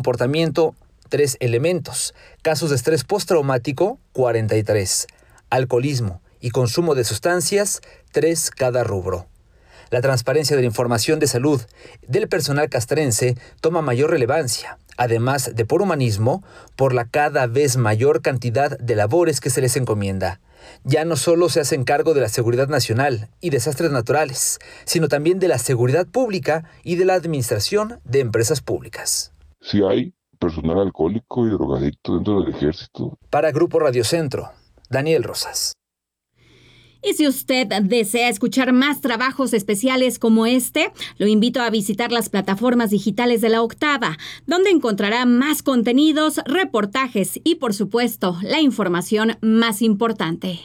comportamiento, 3 elementos. Casos de estrés postraumático, 43. Alcoholismo y consumo de sustancias, 3 cada rubro. La transparencia de la información de salud del personal castrense toma mayor relevancia, además de por humanismo, por la cada vez mayor cantidad de labores que se les encomienda. Ya no solo se hacen cargo de la seguridad nacional y desastres naturales, sino también de la seguridad pública y de la administración de empresas públicas. Si hay personal alcohólico y drogadicto dentro del ejército. Para Grupo Radio Centro, Daniel Rosas. Y si usted desea escuchar más trabajos especiales como este, lo invito a visitar las plataformas digitales de La Octava, donde encontrará más contenidos, reportajes y, por supuesto, la información más importante.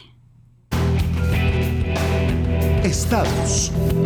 Estados.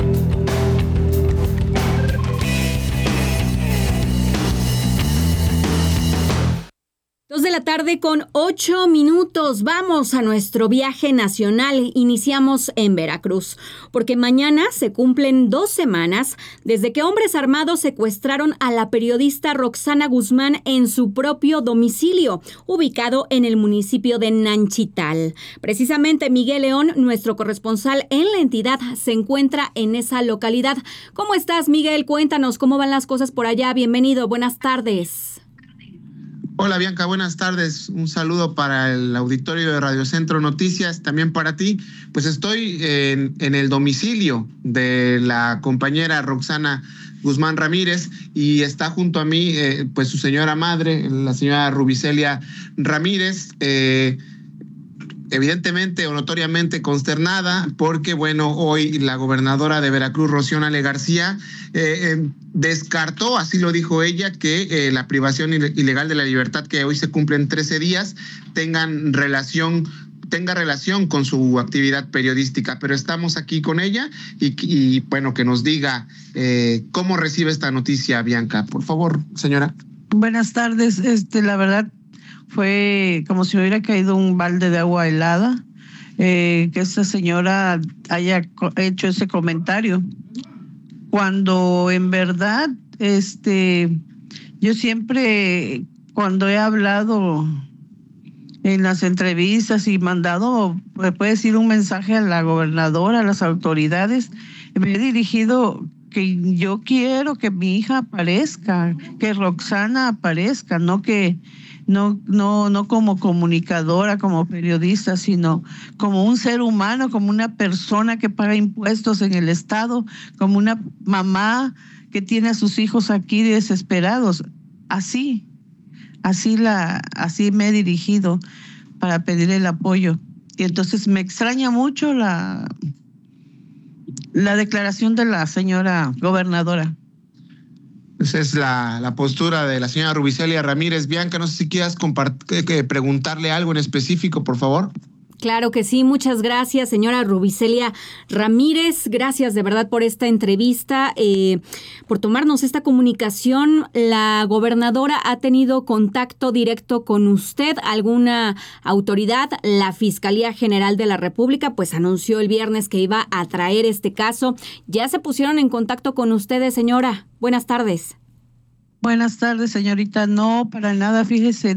2:08 p.m. Vamos a nuestro viaje nacional. Iniciamos en Veracruz, porque mañana se cumplen 2 semanas desde que hombres armados secuestraron a la periodista Roxana Guzmán en su propio domicilio, ubicado en el municipio de Nanchital. Precisamente Miguel León, nuestro corresponsal en la entidad, se encuentra en esa localidad. ¿Cómo estás, Miguel? Cuéntanos cómo van las cosas por allá. Bienvenido, buenas tardes. Hola Bianca, buenas tardes. Un saludo para el auditorio de Radio Centro Noticias, también para ti. Pues estoy en el domicilio de la compañera Roxana Guzmán Ramírez y está junto a mí pues su señora madre, la señora Rubicelia Ramírez, evidentemente o notoriamente consternada porque, bueno, hoy la gobernadora de Veracruz, Rocío Nale García, descartó, así lo dijo ella, que la privación ilegal de la libertad que hoy se cumplen 13 días tenga relación con su actividad periodística. Pero estamos aquí con ella y bueno, que nos diga cómo recibe esta noticia, Bianca. Por favor, señora. Buenas tardes. La verdad, fue como si hubiera caído un balde de agua helada, que esta señora haya hecho ese comentario, cuando en verdad yo siempre, cuando he hablado en las entrevistas y mandado, puede decir, un mensaje a la gobernadora, a las autoridades, me he dirigido que yo quiero que mi hija aparezca, que Roxana aparezca, no como comunicadora, como periodista, sino como un ser humano, como una persona que paga impuestos en el Estado, como una mamá que tiene a sus hijos aquí desesperados. Así me he dirigido para pedir el apoyo. Y entonces me extraña mucho la declaración de la señora gobernadora. Esa es la postura de la señora Rubicelia Ramírez. Bianca, no sé si quieras preguntarle algo en específico, por favor. Claro que sí, muchas gracias, señora Rubicelia Ramírez. Gracias de verdad por esta entrevista, por tomarnos esta comunicación. ¿La gobernadora ha tenido contacto directo con usted? ¿Alguna autoridad? La Fiscalía General de la República pues anunció el viernes que iba a traer este caso. ¿Ya se pusieron en contacto con ustedes, señora? Buenas tardes. Buenas tardes, señorita. No, para nada, fíjese,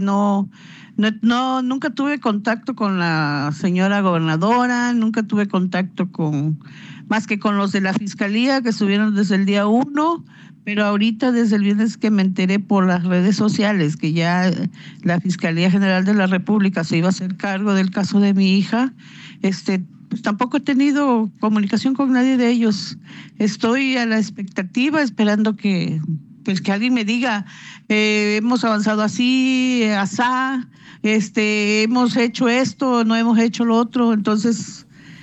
nunca tuve contacto con la señora gobernadora, nunca tuve contacto más que con los de la Fiscalía, que estuvieron desde el día 1, pero ahorita desde el viernes que me enteré por las redes sociales que ya la Fiscalía General de la República se iba a hacer cargo del caso de mi hija, pues tampoco he tenido comunicación con nadie de ellos. Estoy a la expectativa, esperando que alguien me diga, hemos avanzado así, asá, hemos hecho esto, no hemos hecho lo otro. Entonces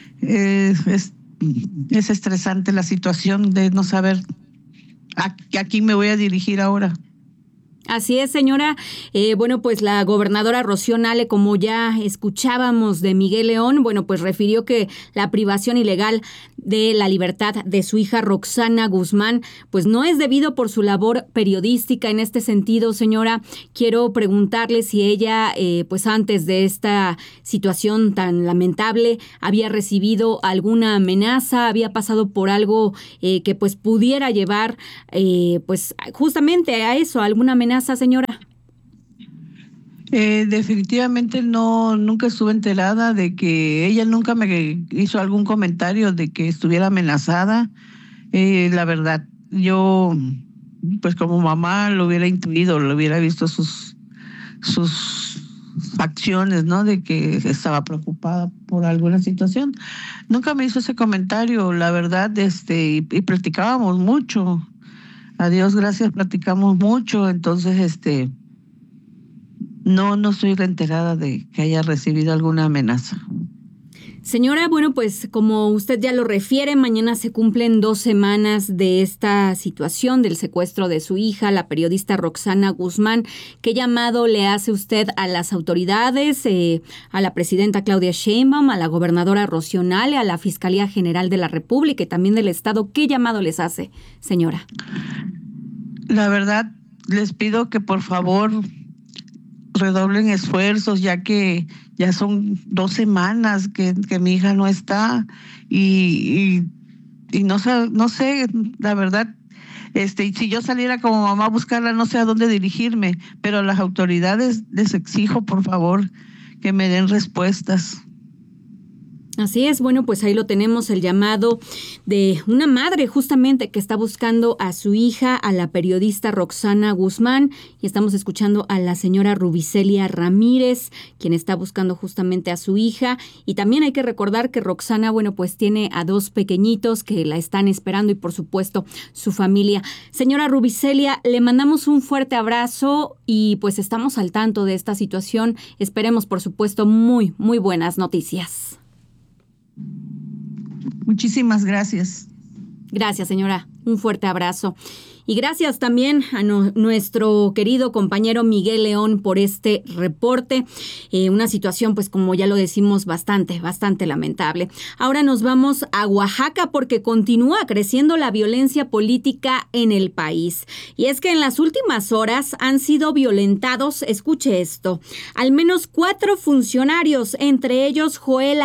es estresante la situación de no saber a quién me voy a dirigir ahora. Así es, señora. Bueno, pues la gobernadora Rocío Nale, como ya escuchábamos de Miguel León, bueno, pues refirió que la privación ilegal de la libertad de su hija Roxana Guzmán, pues no es debido por su labor periodística. En este sentido, señora, quiero preguntarle si ella, pues antes de esta situación tan lamentable, había recibido alguna amenaza, había pasado por algo que pues pudiera llevar, pues justamente a eso, alguna amenaza, señora. Definitivamente no, nunca estuve enterada de que ella nunca me hizo algún comentario de que estuviera amenazada. La verdad, yo, pues como mamá lo hubiera intuido, lo hubiera visto sus acciones, ¿no? De que estaba preocupada por alguna situación. Nunca me hizo ese comentario, la verdad, y platicábamos mucho. A Dios gracias, platicamos mucho, entonces, no estoy enterada de que haya recibido alguna amenaza. Señora, bueno, pues como usted ya lo refiere, mañana se cumplen 2 semanas de esta situación del secuestro de su hija, la periodista Roxana Guzmán. ¿Qué llamado le hace usted a las autoridades, a la presidenta Claudia Sheinbaum, a la gobernadora Rocío Nale, a la Fiscalía General de la República y también del Estado? ¿Qué llamado les hace, señora? La verdad, les pido que por favor redoblen esfuerzos, ya que ya son 2 semanas que mi hija no está y no sé, la verdad, si yo saliera como mamá a buscarla, no sé a dónde dirigirme, pero a las autoridades les exijo, por favor, que me den respuestas. Así es, bueno, pues ahí lo tenemos, el llamado de una madre justamente que está buscando a su hija, a la periodista Roxana Guzmán, y estamos escuchando a la señora Rubicelia Ramírez, quien está buscando justamente a su hija, y también hay que recordar que Roxana, bueno, pues tiene a 2 pequeñitos que la están esperando y por supuesto su familia. Señora Rubicelia, le mandamos un fuerte abrazo y pues estamos al tanto de esta situación, esperemos por supuesto muy, muy buenas noticias. Muchísimas gracias. Gracias, señora. Un fuerte abrazo. Y gracias también a nuestro querido compañero Miguel León por este reporte. Una situación, pues como ya lo decimos, bastante lamentable. Ahora nos vamos a Oaxaca porque continúa creciendo la violencia política en el país. Y es que en las últimas horas han sido violentados, escuche esto, al menos 4 funcionarios, entre ellos Joel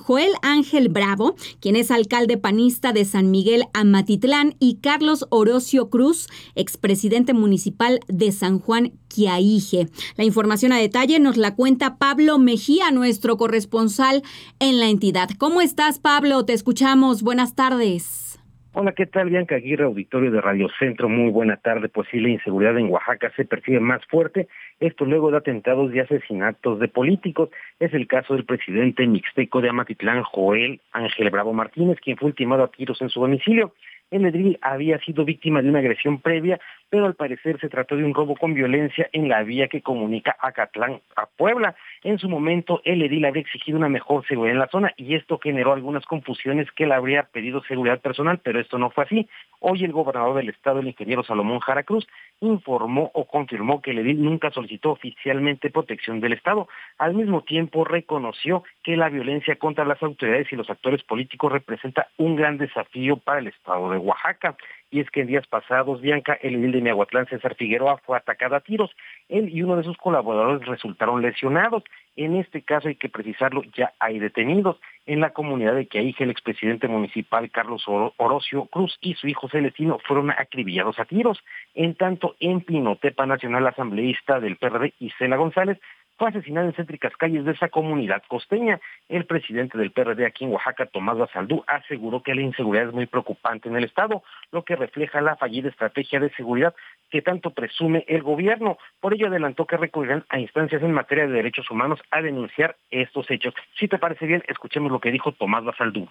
Ángel Bravo, quien es alcalde panista de San Miguel Amatitlán, y Carlos Orocio Cruz, expresidente municipal de San Juan Quiaije. La información a detalle nos la cuenta Pablo Mejía, nuestro corresponsal en la entidad. ¿Cómo estás, Pablo? Te escuchamos. Buenas tardes. Hola, ¿qué tal? Bianca Aguirre, auditorio de Radio Centro. Muy buena tarde. Pues sí, la inseguridad en Oaxaca se percibe más fuerte. Esto luego de atentados y asesinatos de políticos. Es el caso del presidente mixteco de Amatitlán, Joel Ángel Bravo Martínez, quien fue ultimado a tiros en su domicilio. El edil había sido víctima de una agresión previa, pero al parecer se trató de un robo con violencia en la vía que comunica Acatlán a Puebla. En su momento, el edil habría exigido una mejor seguridad en la zona y esto generó algunas confusiones, que él habría pedido seguridad personal, pero esto no fue así. Hoy el gobernador del estado, el ingeniero Salomón Jara Cruz, informó o confirmó que el edil nunca solicitó oficialmente protección del estado. Al mismo tiempo reconoció que la violencia contra las autoridades y los actores políticos representa un gran desafío para el estado de Oaxaca. Y es que en días pasados, Bianca, el edil de Miahuatlán, César Figueroa, fue atacado a tiros. Él y uno de sus colaboradores resultaron lesionados. En este caso, hay que precisarlo, ya hay detenidos. En la comunidad de Quiaije, el expresidente municipal Carlos Orocio Cruz y su hijo Celestino fueron acribillados a tiros. En tanto, en Pinotepa Nacional, la asambleísta del PRD, Isela González, fue asesinada en céntricas calles de esa comunidad costeña. El presidente del PRD aquí en Oaxaca, Tomás Basaldú, aseguró que la inseguridad es muy preocupante en el estado, lo que refleja la fallida estrategia de seguridad que tanto presume el gobierno. Por ello adelantó que recurrirán a instancias en materia de derechos humanos a denunciar estos hechos. Si te parece bien, escuchemos lo que dijo Tomás Basaldú.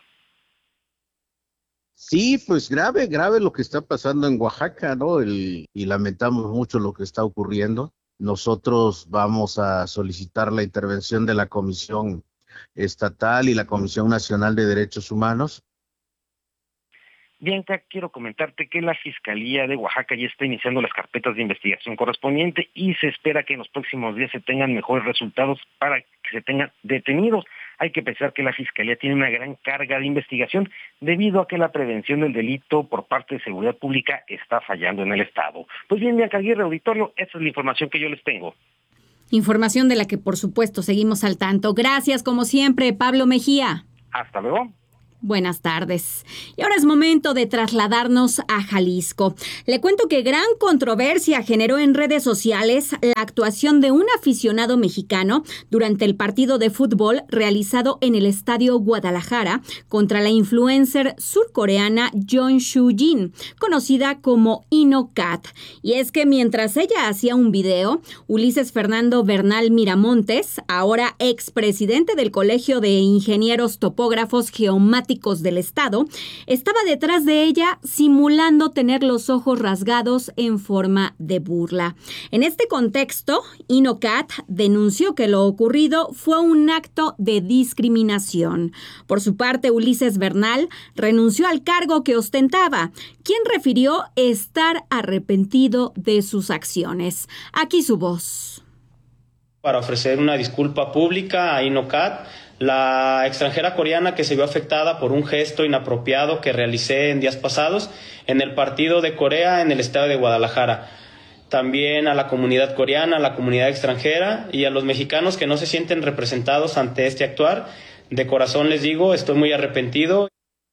Sí, pues grave lo que está pasando en Oaxaca, ¿no? Y lamentamos mucho lo que está ocurriendo. Nosotros vamos a solicitar la intervención de la Comisión Estatal y la Comisión Nacional de Derechos Humanos. Bianca, quiero comentarte que la Fiscalía de Oaxaca ya está iniciando las carpetas de investigación correspondiente y se espera que en los próximos días se tengan mejores resultados para que se tengan detenidos. Hay que pensar que la Fiscalía tiene una gran carga de investigación debido a que la prevención del delito por parte de Seguridad Pública está fallando en el Estado. Pues bien, Bianca Aguirre, auditorio, esa es la información que yo les tengo. Información de la que, por supuesto, seguimos al tanto. Gracias, como siempre, Pablo Mejía. Hasta luego. Buenas tardes. Y ahora es momento de trasladarnos a Jalisco. Le cuento que gran controversia generó en redes sociales la actuación de un aficionado mexicano durante el partido de fútbol realizado en el Estadio Guadalajara contra la influencer surcoreana Jeon Soo-jin, conocida como InnoCat. Y es que mientras ella hacía un video, Ulises Fernando Bernal Miramontes, ahora expresidente del Colegio de Ingenieros Topógrafos Geomáticos del Estado, estaba detrás de ella simulando tener los ojos rasgados en forma de burla. En este contexto, InnoCat denunció que lo ocurrido fue un acto de discriminación. Por su parte, Ulises Bernal renunció al cargo que ostentaba, quien refirió estar arrepentido de sus acciones. Aquí su voz. Para ofrecer una disculpa pública a InnoCat, la extranjera coreana que se vio afectada por un gesto inapropiado que realicé en días pasados en el partido de Corea en el estado de Guadalajara. También a la comunidad coreana, a la comunidad extranjera y a los mexicanos que no se sienten representados ante este actuar. De corazón les digo, estoy muy arrepentido.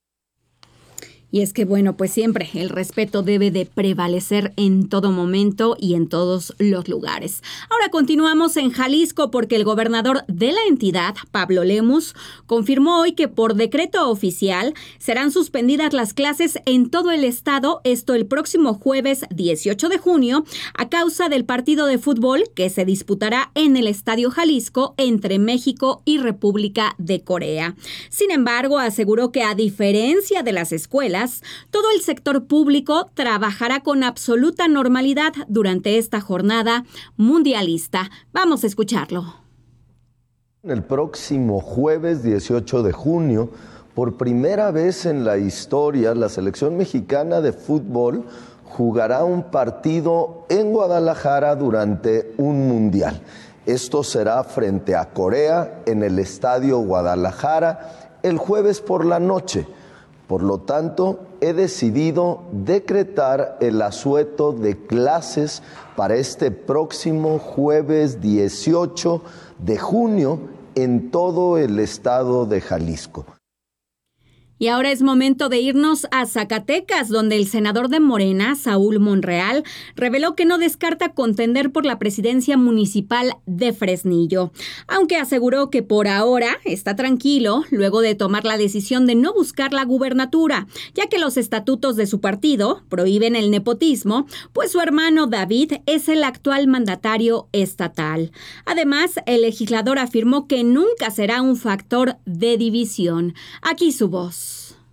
Y es que, bueno, pues siempre el respeto debe de prevalecer en todo momento y en todos los lugares. Ahora continuamos en Jalisco porque el gobernador de la entidad, Pablo Lemus, confirmó hoy que por decreto oficial serán suspendidas las clases en todo el estado, esto el próximo jueves 18 de junio, a causa del partido de fútbol que se disputará en el Estadio Jalisco entre México y República de Corea. Sin embargo, aseguró que a diferencia de las escuelas, todo el sector público trabajará con absoluta normalidad durante esta jornada mundialista. Vamos a escucharlo. El próximo jueves 18 de junio, por primera vez en la historia, la selección mexicana de fútbol jugará un partido en Guadalajara durante un mundial. Esto será frente a Corea en el Estadio Guadalajara el jueves por la noche. Por lo tanto, he decidido decretar el asueto de clases para este próximo jueves 18 de junio en todo el estado de Jalisco. Y ahora es momento de irnos a Zacatecas, donde el senador de Morena, Saúl Monreal, reveló que no descarta contender por la presidencia municipal de Fresnillo, aunque aseguró que por ahora está tranquilo luego de tomar la decisión de no buscar la gubernatura, ya que los estatutos de su partido prohíben el nepotismo, pues su hermano David es el actual mandatario estatal. Además, el legislador afirmó que nunca será un factor de división. Aquí su voz.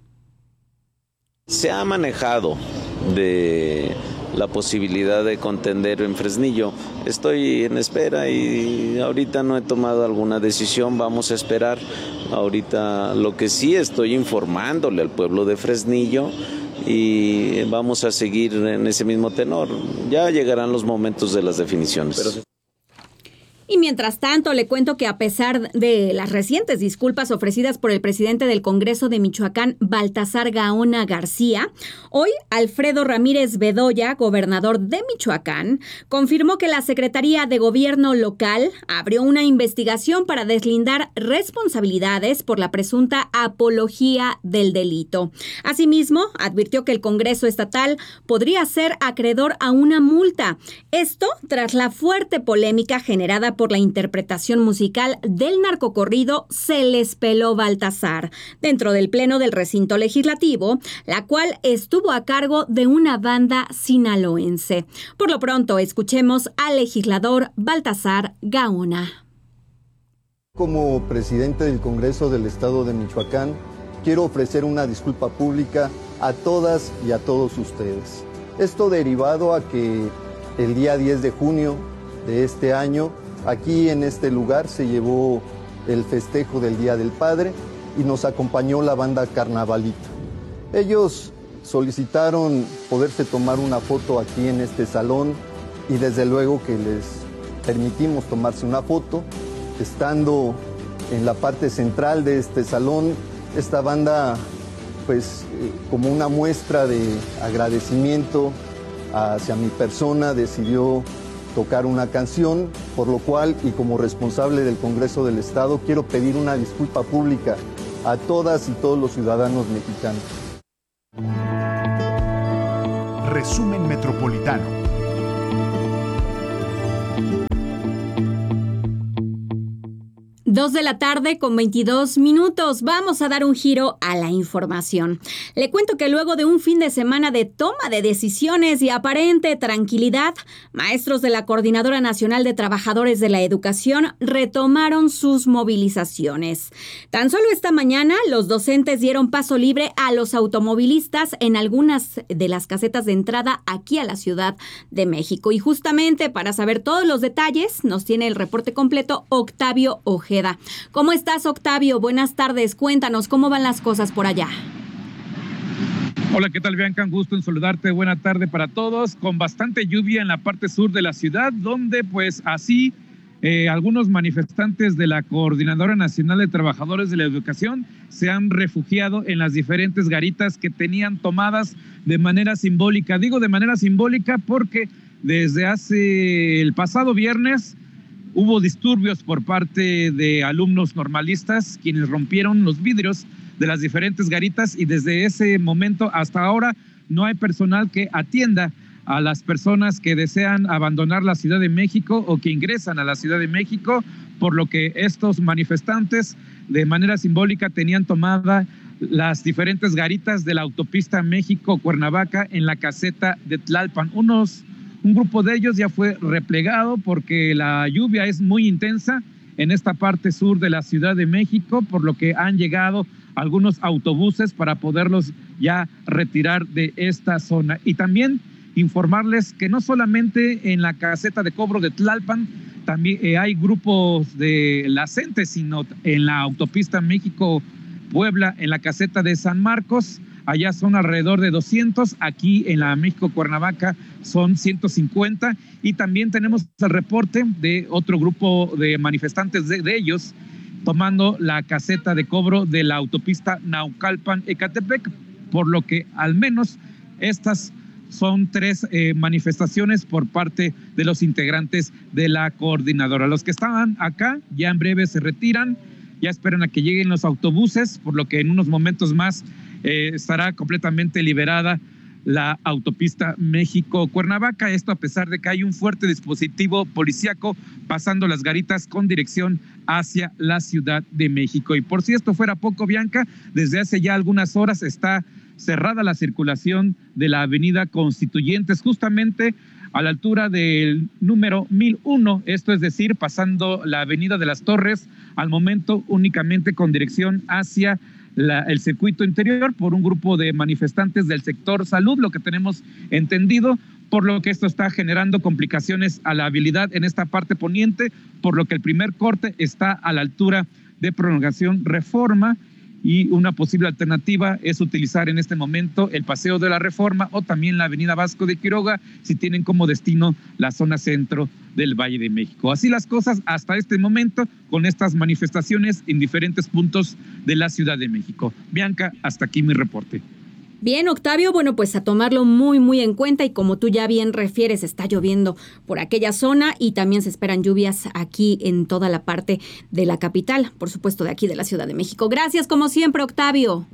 Se ha manejado de la posibilidad de contender en Fresnillo. Estoy en espera y ahorita no he tomado alguna decisión, vamos a esperar. Ahorita lo que sí estoy informándole al pueblo de Fresnillo y vamos a seguir en ese mismo tenor. Ya llegarán los momentos de las definiciones. Y mientras tanto, le cuento que a pesar de las recientes disculpas ofrecidas por el presidente del Congreso de Michoacán, Baltasar Gaona García, hoy Alfredo Ramírez Bedoya, gobernador de Michoacán, confirmó que la Secretaría de Gobierno local abrió una investigación para deslindar responsabilidades por la presunta apología del delito. Asimismo, advirtió que el Congreso estatal podría ser acreedor a una multa. Esto tras la fuerte polémica generada por la interpretación musical del narcocorrido Se les peló Baltasar, dentro del pleno del recinto legislativo, la cual estuvo a cargo de una banda sinaloense. Por lo pronto, escuchemos al legislador Baltasar Gaona. Como presidente del Congreso del Estado de Michoacán, quiero ofrecer una disculpa pública a todas y a todos ustedes. Esto derivado a que el día 10 de junio de este año, aquí en este lugar se llevó el festejo del Día del Padre y nos acompañó la banda Carnavalito. Ellos solicitaron poderse tomar una foto aquí en este salón y desde luego que les permitimos tomarse una foto. Estando en la parte central de este salón, esta banda, pues como una muestra de agradecimiento hacia mi persona, decidió tocar una canción, por lo cual, y como responsable del Congreso del Estado, quiero pedir una disculpa pública a todas y todos los ciudadanos mexicanos. Resumen Metropolitano. 2:22 p.m. Vamos a dar un giro a la información. Le cuento que luego de un fin de semana de toma de decisiones y aparente tranquilidad, maestros de la Coordinadora Nacional de Trabajadores de la Educación retomaron sus movilizaciones. Tan solo esta mañana, los docentes dieron paso libre a los automovilistas en algunas de las casetas de entrada aquí a la Ciudad de México. Y justamente para saber todos los detalles, nos tiene el reporte completo Octavio Ojeda. ¿Cómo estás, Octavio? Buenas tardes. Cuéntanos, ¿cómo van las cosas por allá? Hola, ¿qué tal, Bianca? Un gusto en saludarte. Buena tarde para todos. Con bastante lluvia en la parte sur de la ciudad, donde pues así algunos manifestantes de la Coordinadora Nacional de Trabajadores de la Educación se han refugiado en las diferentes garitas que tenían tomadas de manera simbólica. Digo de manera simbólica porque desde hace el pasado viernes hubo disturbios por parte de alumnos normalistas, quienes rompieron los vidrios de las diferentes garitas, y desde ese momento hasta ahora no hay personal que atienda a las personas que desean abandonar la Ciudad de México o que ingresan a la Ciudad de México, por lo que estos manifestantes de manera simbólica tenían tomada las diferentes garitas de la autopista México-Cuernavaca en la caseta de Tlalpan. Un grupo de ellos ya fue replegado porque la lluvia es muy intensa en esta parte sur de la Ciudad de México, por lo que han llegado algunos autobuses para poderlos ya retirar de esta zona. Y también informarles que no solamente en la caseta de cobro de Tlalpan también hay grupos de la CENTE, sino en la autopista México-Puebla, en la caseta de San Marcos. Allá son alrededor de 200, aquí en la México-Cuernavaca son 150, y también tenemos el reporte de otro grupo de manifestantes de ellos tomando la caseta de cobro de la autopista Naucalpan-Ecatepec, por lo que al menos estas son 3 manifestaciones por parte de los integrantes de la coordinadora. Los que estaban acá ya en breve se retiran, ya esperan a que lleguen los autobuses, por lo que en unos momentos más estará completamente liberada la autopista México-Cuernavaca. Esto a pesar de que hay un fuerte dispositivo policíaco pasando las garitas con dirección hacia la Ciudad de México. Y por si esto fuera poco, Bianca, desde hace ya algunas horas está cerrada la circulación de la avenida Constituyentes, justamente a la altura del número 1001, esto es decir, pasando la avenida de las Torres, al momento únicamente con dirección hacia el circuito interior por un grupo de manifestantes del sector salud, lo que tenemos entendido, por lo que esto está generando complicaciones a la habilidad en esta parte poniente, por lo que el primer corte está a la altura de Prolongación Reforma, y una posible alternativa es utilizar en este momento el Paseo de la Reforma o también la Avenida Vasco de Quiroga, si tienen como destino la zona centro del Valle de México. Así las cosas hasta este momento con estas manifestaciones en diferentes puntos de la Ciudad de México. Bianca, hasta aquí mi reporte. Bien, Octavio, bueno, pues a tomarlo muy, muy en cuenta, y como tú ya bien refieres, está lloviendo por aquella zona y también se esperan lluvias aquí en toda la parte de la capital, por supuesto de aquí de la Ciudad de México. Gracias, como siempre, Octavio.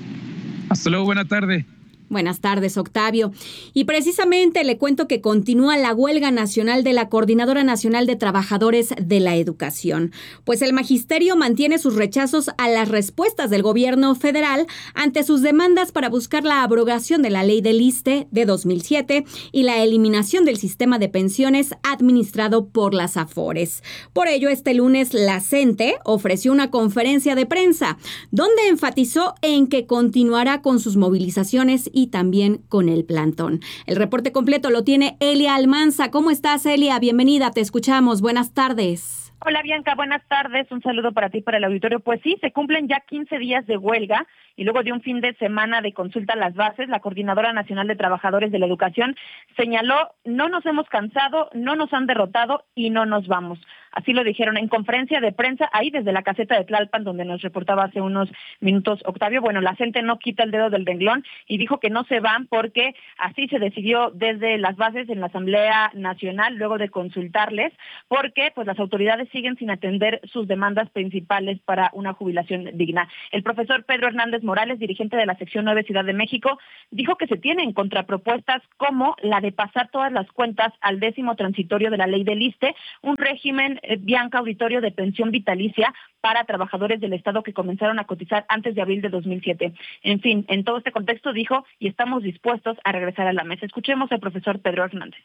Hasta luego, buena tarde. Buenas tardes, Octavio. Y precisamente le cuento que continúa la huelga nacional de la Coordinadora Nacional de Trabajadores de la Educación, pues el magisterio mantiene sus rechazos a las respuestas del gobierno federal ante sus demandas para buscar la abrogación de la ley del ISSSTE de 2007 y la eliminación del sistema de pensiones administrado por las AFORES. Por ello, este lunes la CENTE ofreció una conferencia de prensa donde enfatizó en que continuará con sus movilizaciones y también con el plantón. El reporte completo lo tiene Elia Almanza. ¿Cómo estás, Elia? Bienvenida, te escuchamos. Buenas tardes. Hola, Bianca, buenas tardes. Un saludo para ti, para el auditorio. Pues sí, se cumplen ya 15 días de huelga y luego de un fin de semana de consulta a las bases, la Coordinadora Nacional de Trabajadores de la Educación señaló: no nos hemos cansado, no nos han derrotado y no nos vamos. Así lo dijeron en conferencia de prensa ahí desde la caseta de Tlalpan, donde nos reportaba hace unos minutos Octavio. Bueno, la CENTE no quita el dedo del renglón y dijo que no se van porque así se decidió desde las bases en la Asamblea Nacional, luego de consultarles, porque pues las autoridades trabajadores siguen sin atender sus demandas principales para una jubilación digna. El profesor Pedro Hernández Morales, dirigente de la sección 9 Ciudad de México, dijo que se tienen contrapropuestas como la de pasar todas las cuentas al 10º transitorio de la ley del ISSSTE, un régimen, Bianca, auditorio de pensión vitalicia para trabajadores del Estado que comenzaron a cotizar antes de abril de 2007. En fin, en todo este contexto dijo, y estamos dispuestos a regresar a la mesa. Escuchemos al profesor Pedro Hernández.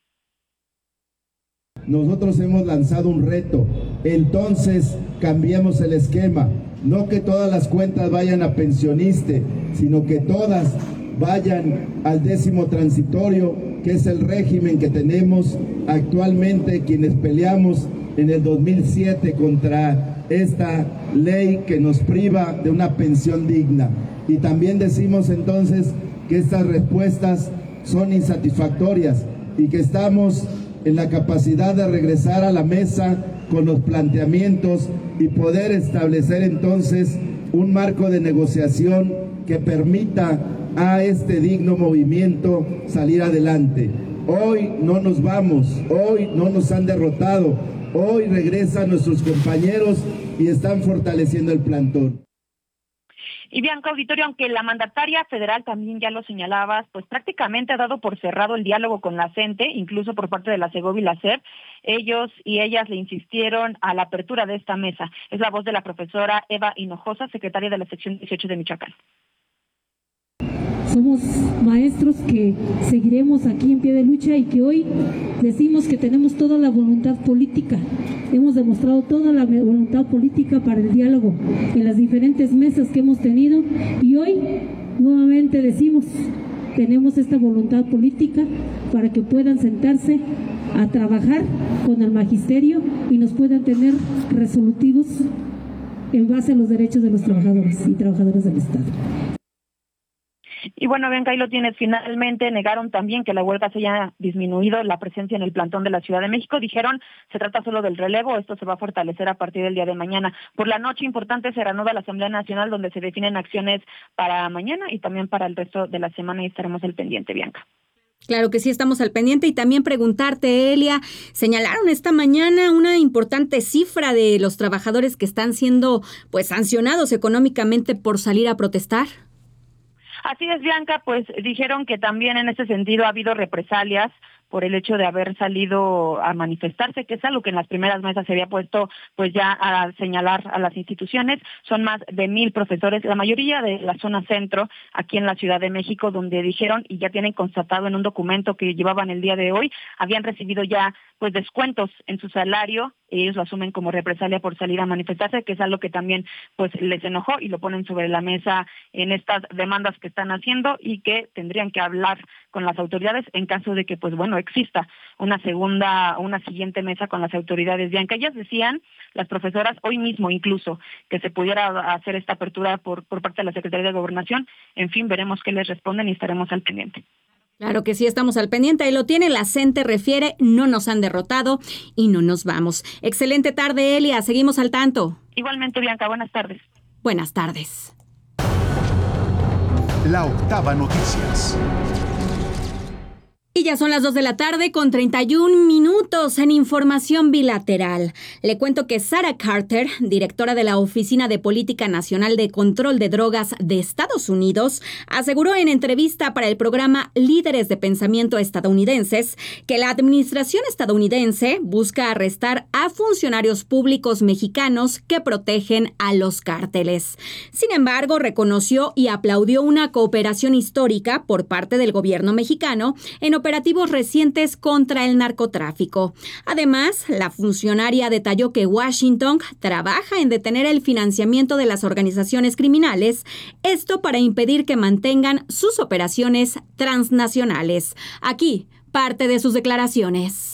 Nosotros hemos lanzado un reto, entonces cambiemos el esquema, no que todas las cuentas vayan a pensioniste, sino que todas vayan al 10º transitorio, que es el régimen que tenemos actualmente quienes peleamos en el 2007 contra esta ley que nos priva de una pensión digna. Y también decimos entonces que estas respuestas son insatisfactorias y que estamos en la capacidad de regresar a la mesa con los planteamientos y poder establecer entonces un marco de negociación que permita a este digno movimiento salir adelante. Hoy no nos vamos, hoy no nos han derrotado, hoy regresan nuestros compañeros y están fortaleciendo el plantón. Y Bianca, auditorio, aunque la mandataria federal también ya lo señalabas, pues prácticamente ha dado por cerrado el diálogo con la CENTE, incluso por parte de la Segovi y la SEP. Ellos y ellas le insistieron a la apertura de esta mesa. Es la voz de la profesora Eva Hinojosa, secretaria de la sección 18 de Michoacán. Somos maestros que seguiremos aquí en pie de lucha y que hoy decimos que tenemos toda la voluntad política. Hemos demostrado toda la voluntad política para el diálogo en las diferentes mesas que hemos tenido y hoy nuevamente decimos, tenemos esta voluntad política para que puedan sentarse a trabajar con el magisterio y nos puedan tener resolutivos en base a los derechos de los trabajadores y trabajadoras del Estado. Y bueno, Bianca, ahí lo tienes. Finalmente negaron también que la huelga se haya disminuido la presencia en el plantón de la Ciudad de México. Dijeron, se trata solo del relevo, esto se va a fortalecer a partir del día de mañana. Por la noche, importante, se reanuda la Asamblea Nacional, donde se definen acciones para mañana y también para el resto de la semana, y estaremos al pendiente, Bianca. Claro que sí, estamos al pendiente. Y también preguntarte, Elia, señalaron esta mañana una importante cifra de los trabajadores que están siendo pues sancionados económicamente por salir a protestar. Así es, Bianca, pues dijeron que también en ese sentido ha habido represalias por el hecho de haber salido a manifestarse, que es algo que en las primeras mesas se había puesto pues ya a señalar a las instituciones. Son más de 1,000 profesores, la mayoría de la zona centro, aquí en la Ciudad de México, donde dijeron, y ya tienen constatado en un documento que llevaban el día de hoy, habían recibido ya pues descuentos en su salario. Ellos lo asumen como represalia por salir a manifestarse, que es algo que también pues les enojó y lo ponen sobre la mesa en estas demandas que están haciendo y que tendrían que hablar con las autoridades en caso de que pues bueno exista una siguiente mesa con las autoridades. Bianca, ellas decían, las profesoras, hoy mismo incluso, que se pudiera hacer esta apertura por parte de la Secretaría de Gobernación. En fin, veremos qué les responden y estaremos al pendiente. Claro que sí, estamos al pendiente. Ahí lo tiene, la CENTE refiere, no nos han derrotado y no nos vamos. Excelente tarde, Elia, seguimos al tanto. Igualmente, Bianca, buenas tardes. Buenas tardes. La Octava Noticias. Y ya son las 2 de la tarde con 31 minutos en información bilateral. Le cuento que Sarah Carter, directora de la Oficina de Política Nacional de Control de Drogas de Estados Unidos, aseguró en entrevista para el programa Líderes de Pensamiento Estadounidenses que la administración estadounidense busca arrestar a funcionarios públicos mexicanos que protegen a los cárteles. Sin embargo, reconoció y aplaudió una cooperación histórica por parte del gobierno mexicano en operativos recientes contra el narcotráfico. Además, la funcionaria detalló que Washington trabaja en detener el financiamiento de las organizaciones criminales, esto para impedir que mantengan sus operaciones transnacionales. Aquí, parte de sus declaraciones.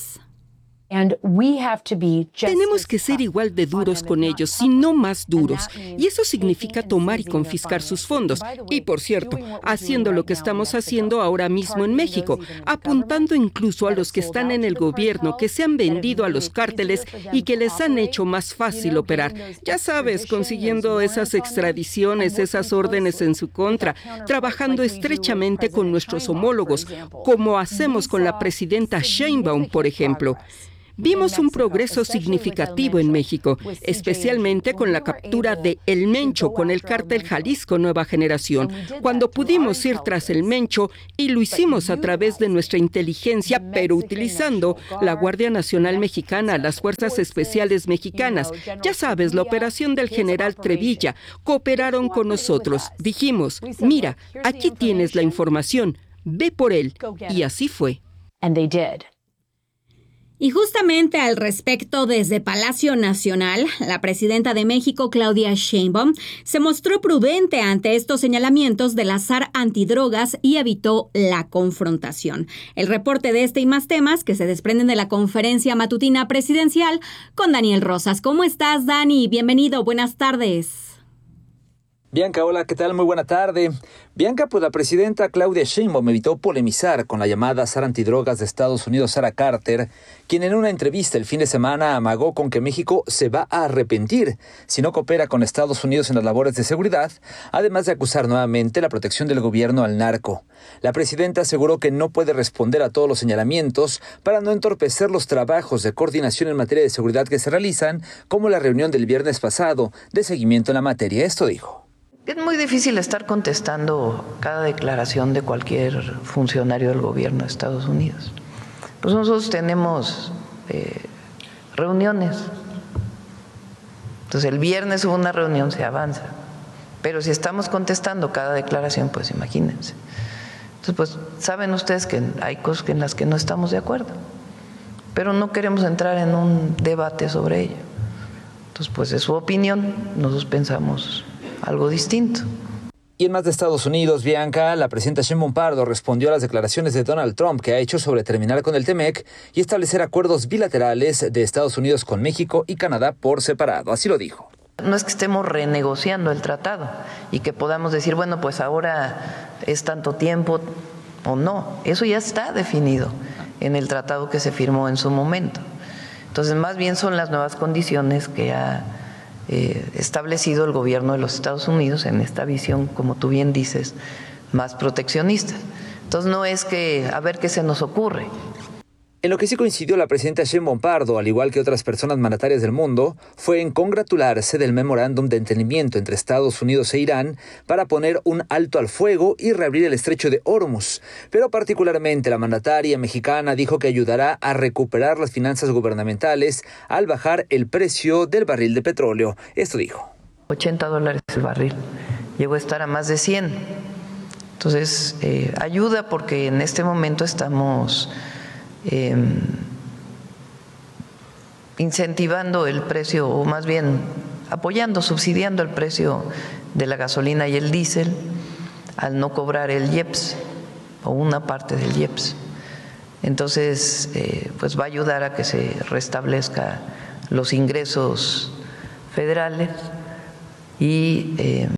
Tenemos que ser igual de duros con ellos, si no más duros. Y eso significa tomar y confiscar sus fondos. Y por cierto, haciendo lo que estamos haciendo ahora mismo en México, apuntando incluso a los que están en el gobierno, que se han vendido a los cárteles y que les han hecho más fácil operar. Ya sabes, consiguiendo esas extradiciones, esas órdenes en su contra, trabajando estrechamente con nuestros homólogos, como hacemos con la presidenta Sheinbaum, por ejemplo. Vimos un progreso significativo en México, especialmente con la captura de El Mencho con el cártel Jalisco Nueva Generación, cuando pudimos ir tras El Mencho y lo hicimos a través de nuestra inteligencia, pero utilizando la Guardia Nacional Mexicana, las Fuerzas Especiales Mexicanas. Ya sabes, la operación del general Trevilla. Cooperaron con nosotros. Dijimos, mira, aquí tienes la información, ve por él. Y así fue. Y justamente al respecto, desde Palacio Nacional, la presidenta de México, Claudia Sheinbaum, se mostró prudente ante estos señalamientos del azar antidrogas y evitó la confrontación. El reporte de este y más temas que se desprenden de la conferencia matutina presidencial con Daniel Rosas. ¿Cómo estás, Dani? Bienvenido, buenas tardes. Bianca, hola, ¿qué tal? Muy buena tarde. Bianca, pues la presidenta Claudia Sheinbaum evitó polemizar con la llamada azar antidrogas de Estados Unidos, Sarah Carter, quien en una entrevista el fin de semana amagó con que México se va a arrepentir si no coopera con Estados Unidos en las labores de seguridad, además de acusar nuevamente la protección del gobierno al narco. La presidenta aseguró que no puede responder a todos los señalamientos para no entorpecer los trabajos de coordinación en materia de seguridad que se realizan, como la reunión del viernes pasado de seguimiento en la materia. Esto dijo. Es muy difícil estar contestando cada declaración de cualquier funcionario del gobierno de Estados Unidos. Pues nosotros tenemos reuniones. Entonces el viernes hubo una reunión, se avanza. Pero si estamos contestando cada declaración, pues imagínense. Entonces, pues saben ustedes que hay cosas en las que no estamos de acuerdo. Pero no queremos entrar en un debate sobre ello. Entonces, pues es su opinión, nosotros pensamos algo distinto. Y en más de Estados Unidos, Bianca, la presidenta Sheinbaum Pardo respondió a las declaraciones de Donald Trump que ha hecho sobre terminar con el TEMEC y establecer acuerdos bilaterales de Estados Unidos con México y Canadá por separado. Así lo dijo. No es que estemos renegociando el tratado y que podamos decir, bueno, pues ahora es tanto tiempo o no. Eso ya está definido en el tratado que se firmó en su momento. Entonces, más bien son las nuevas condiciones que ha establecido el gobierno de los Estados Unidos en esta visión, como tú bien dices, más proteccionista. Entonces no es que a ver qué se nos ocurre. En lo que sí coincidió la presidenta Sheinbaum Pardo, al igual que otras personas mandatarias del mundo, fue en congratularse del memorándum de entendimiento entre Estados Unidos e Irán para poner un alto al fuego y reabrir el estrecho de Hormuz. Pero particularmente la mandataria mexicana dijo que ayudará a recuperar las finanzas gubernamentales al bajar el precio del barril de petróleo. Esto dijo. $80 el barril. Llegó a estar a más de 100. Entonces, ayuda porque en este momento estamos incentivando el precio, o más bien apoyando, subsidiando el precio de la gasolina y el diésel al no cobrar el IEPS o una parte del IEPS. Entonces, pues va a ayudar a que se restablezca los ingresos federales y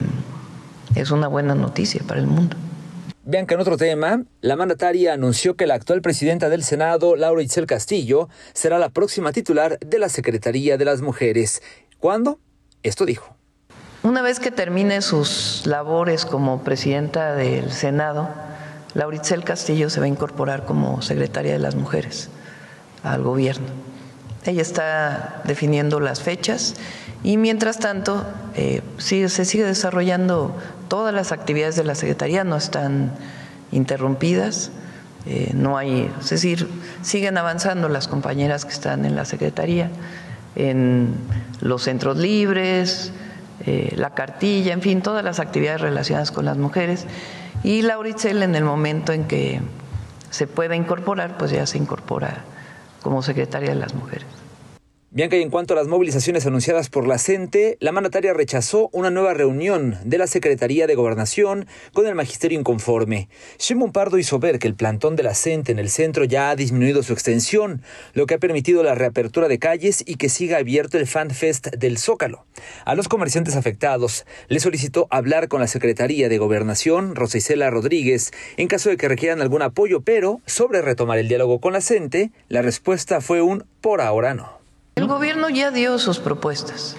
es una buena noticia para el mundo. Bianca, en otro tema, la mandataria anunció que la actual presidenta del Senado, Laura Itzel Castillo, será la próxima titular de la Secretaría de las Mujeres. ¿Cuándo? Esto dijo. Una vez que termine sus labores como presidenta del Senado, Laura Itzel Castillo se va a incorporar como secretaria de las Mujeres al gobierno. Ella está definiendo las fechas y mientras tanto se sigue desarrollando todas las actividades de la Secretaría, no están interrumpidas, no hay, es decir, siguen avanzando las compañeras que están en la Secretaría, en los centros libres, la cartilla, en fin, todas las actividades relacionadas con las mujeres. Y Laura Itzel, en el momento en que se pueda incorporar, pues ya se incorpora como secretaria de las Mujeres. Bianca, y en cuanto a las movilizaciones anunciadas por la CENTE, la mandataria rechazó una nueva reunión de la Secretaría de Gobernación con el magisterio inconforme. Sheinbaum Pardo hizo ver que el plantón de la CENTE en el centro ya ha disminuido su extensión, lo que ha permitido la reapertura de calles y que siga abierto el Fan Fest del Zócalo. A los comerciantes afectados les solicitó hablar con la Secretaría de Gobernación, Rosa Isela Rodríguez, en caso de que requieran algún apoyo, pero sobre retomar el diálogo con la CENTE, la respuesta fue un por ahora no. El gobierno ya dio sus propuestas,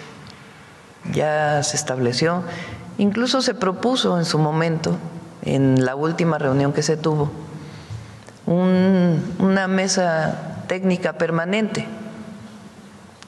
ya se estableció, incluso se propuso en su momento, en la última reunión que se tuvo, una mesa técnica permanente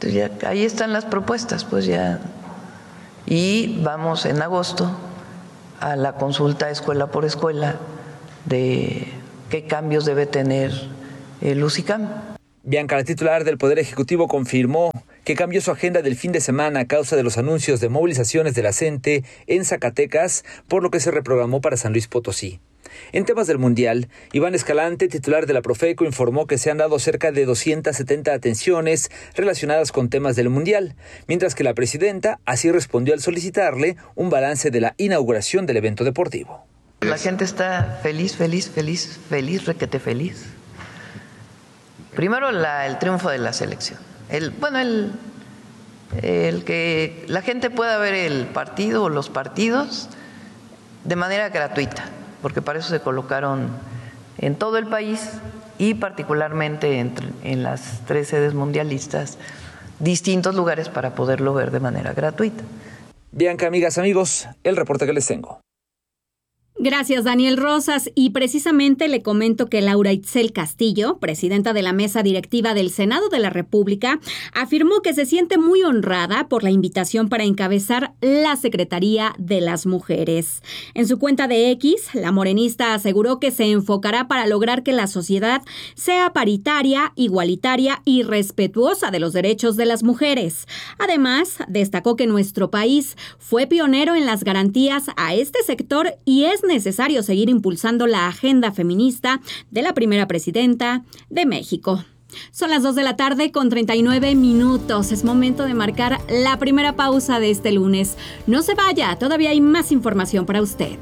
Entonces ya ahí están las propuestas, pues ya. Y vamos en agosto a la consulta escuela por escuela de qué cambios debe tener el UCICAM. Bianca, la titular del Poder Ejecutivo, confirmó que cambió su agenda del fin de semana a causa de los anuncios de movilizaciones de la CENTE en Zacatecas, por lo que se reprogramó para San Luis Potosí. En temas del Mundial, Iván Escalante, titular de la Profeco, informó que se han dado cerca de 270 atenciones relacionadas con temas del Mundial, mientras que la presidenta así respondió al solicitarle un balance de la inauguración del evento deportivo. La gente está feliz, requete feliz. Primero el triunfo de la selección. El que la gente pueda ver el partido o los partidos de manera gratuita, porque para eso se colocaron en todo el país y particularmente en las 3 sedes mundialistas distintos lugares para poderlo ver de manera gratuita. Bianca, amigas, amigos, el reporte que les tengo. Gracias, Daniel Rosas. Y precisamente le comento que Laura Itzel Castillo, presidenta de la mesa directiva del Senado de la República, afirmó que se siente muy honrada por la invitación para encabezar la Secretaría de las Mujeres. En su cuenta de X, la morenista aseguró que se enfocará para lograr que la sociedad sea paritaria, igualitaria y respetuosa de los derechos de las mujeres. Además, destacó que nuestro país fue pionero en las garantías a este sector y es necesario seguir impulsando la agenda feminista de la primera presidenta de México. Son las 2:39 p.m. Es momento de marcar la primera pausa de este lunes. No se vaya, todavía hay más información para usted.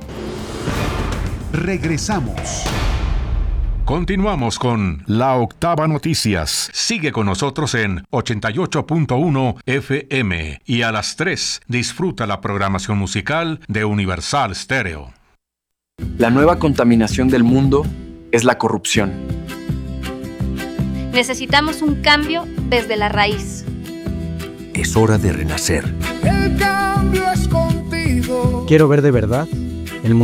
Regresamos. Continuamos con La Octava Noticias. Sigue con nosotros en 88.1 FM y a las 3 disfruta la programación musical de Universal Stereo. La nueva contaminación del mundo es la corrupción. Necesitamos un cambio desde la raíz. Es hora de renacer. El cambio es contigo. Quiero ver de verdad